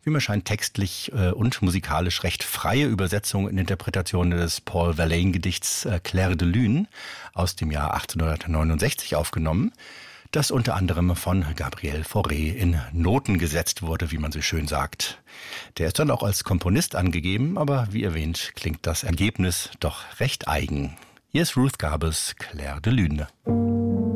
wie mir scheint, textlich und musikalisch recht freie Übersetzung und Interpretation des Paul Verlaine-Gedichts Clair de Lune aus dem Jahr 1869 aufgenommen, das unter anderem von Gabriel Fauré in Noten gesetzt wurde, wie man so schön sagt. Der ist dann auch als Komponist angegeben, aber wie erwähnt, klingt das Ergebnis doch recht eigen. Hier ist Ruth Garbus, Clair de Lune.